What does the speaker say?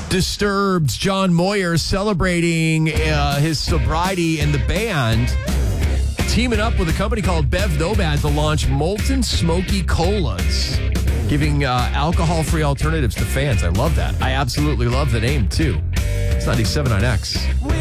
Disturbed's John Moyer celebrating his sobriety, and the band teaming up with a company called Bev Nobad to launch Molten Smoky Colas, giving alcohol-free alternatives to fans. I love that. I absolutely love the name, too. It's 97 on X.